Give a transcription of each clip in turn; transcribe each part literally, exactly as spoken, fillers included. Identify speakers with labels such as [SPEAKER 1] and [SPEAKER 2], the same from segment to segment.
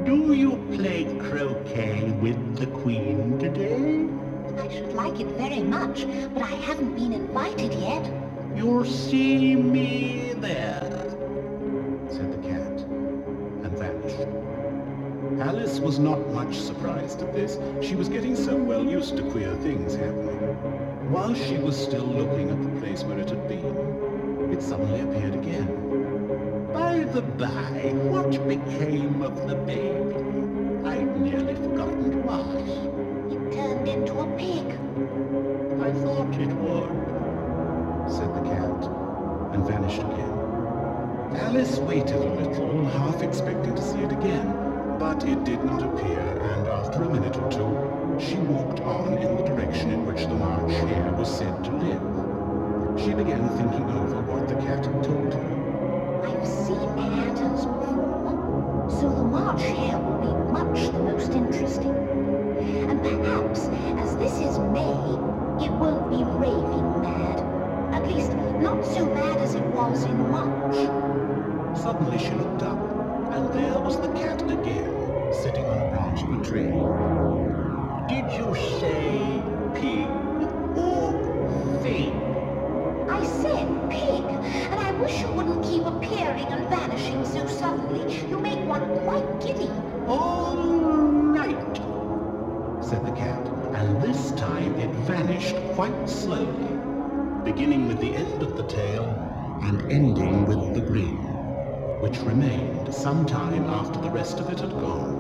[SPEAKER 1] Do you play croquet with the Queen today?
[SPEAKER 2] I should like it very much, but I haven't been invited yet.
[SPEAKER 1] You'll see me there, said the cat, and vanished. Alice was not much surprised at this. She was getting so well used to queer things happening. While she was still looking at the place where it had been, it suddenly appeared again. By the by, what became of the baby? I'd nearly forgotten to ask.
[SPEAKER 2] It turned into a pig.
[SPEAKER 1] I thought it would, said the cat, and vanished again. Alice waited a little, half expecting to see it again, but it did not appear, and after a minute or two, she walked on in the direction in which the March Hare was said to live. She began thinking over what the cat had told her.
[SPEAKER 2] I've seen hatters before, so the March Hare will be much the most interesting. And perhaps, as this is May, it won't be raving mad. At least, not so mad as it was in March.
[SPEAKER 1] Suddenly she looked up, and there was the cat again, sitting on a branch of a tree. Did you say pig or fig?
[SPEAKER 2] I said pig, and I wish you wouldn't keep appearing and vanishing so suddenly. You make one quite giddy.
[SPEAKER 1] All right, said the cat, and this time it vanished quite slowly, beginning with the end of the tail and ending with the grin, which remained some time after the rest of it had gone.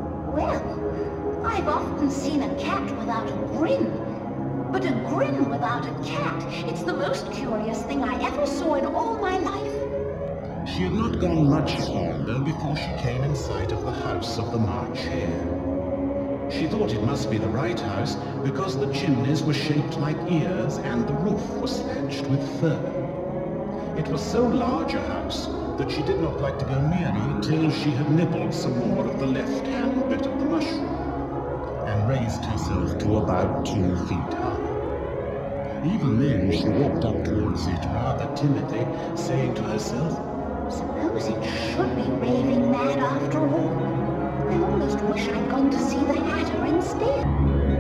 [SPEAKER 2] Well, I've often seen a cat without a grin, but a grin without a cat, it's the most curious thing I ever saw in all my life.
[SPEAKER 1] She had not gone much farther before she came in sight of the house of the March Hare. She thought it must be the right house because the chimneys were shaped like ears and the roof was thatched with fur. It was so large a house that she did not like to go near it till she had nibbled some more of the left-hand bit of the mushroom and raised herself to about two feet high. Even then she walked up towards it rather timidly, saying to herself,
[SPEAKER 2] Suppose it should be raving mad after all. I almost wish I'd gone to see the Hatter instead.